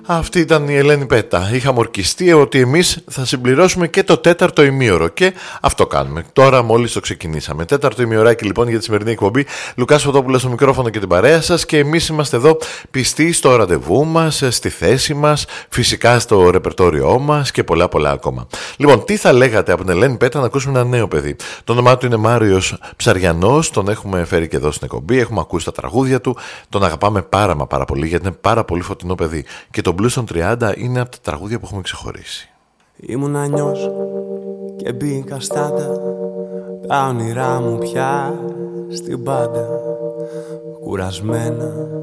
Αυτή ήταν η Ελένη Πέτα. Είχαμε ορκιστεί ότι εμείς θα συμπληρώσουμε και το τέταρτο ημίωρο και αυτό κάνουμε. Τώρα μόλις το ξεκινήσαμε. Τέταρτο ημιωράκι λοιπόν για τη σημερινή εκπομπή. Λουκάς Φωτόπουλος στο μικρόφωνο και την παρέα σας και εμείς είμαστε εδώ πιστοί στο ραντεβού μας, στη θέση μας, φυσικά στο ρεπερτόριό μας και πολλά ακόμα. Λοιπόν, τι θα λέγατε από την Ελένη Πέτα να ακούσουμε ένα νέο παιδί? Το όνομά του είναι Μάριος Ψαριανός, τον έχουμε φέρει και εδώ στην εκπομπή, έχουμε ακούσει τα τραγούδια του, τον αγαπάμε πάρα πολύ γιατί είναι πάρα πολύ φωτεινό παιδί. Και το Blues των 30 είναι από τα τραγούδια που έχουμε ξεχωρίσει. Ήμουν να νιώσω και μπήκα στάντα, τα όνειρά μου πια στην πάντα. Κουρασμένα